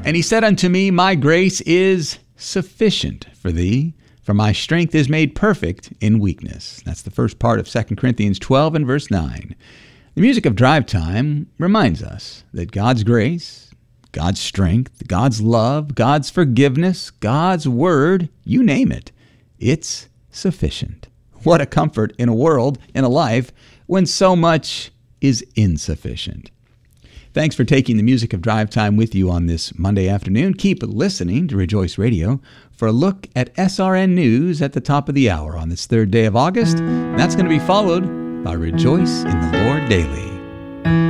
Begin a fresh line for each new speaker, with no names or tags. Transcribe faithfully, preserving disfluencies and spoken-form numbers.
And he said unto me, my grace is sufficient for thee, for my strength is made perfect in weakness. That's the first part of Second Corinthians twelve and verse nine. The music of Drive Time reminds us that God's grace, God's strength, God's love, God's forgiveness, God's word, you name it, it's sufficient. What a comfort in a world, in a life, when so much is insufficient. Thanks for taking the music of Drive Time with you on this Monday afternoon. Keep listening to Rejoice Radio for a look at S R N News at the top of the hour on this third day of August. And that's going to be followed by Rejoice in the Lord Daily.